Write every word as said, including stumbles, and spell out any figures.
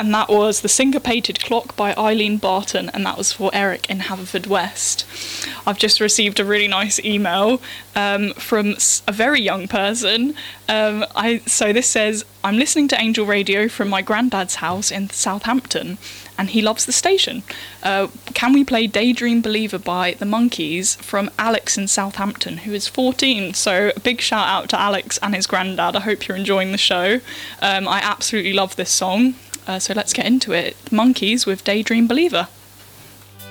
and that was The Syncopated Clock by Eileen Barton, and that was for Eric in Haverfordwest. I've just received a really nice email um, from a very young person. Um, I so this says, I'm listening to Angel Radio from my granddad's house in Southampton, and he loves the station. Uh, can we play Daydream Believer by The Monkees from Alex in Southampton, who is fourteen? So a big shout out to Alex and his granddad. I hope you're enjoying the show. Um, I absolutely love this song. Uh, so let's get into it. Monkees with Daydream Believer.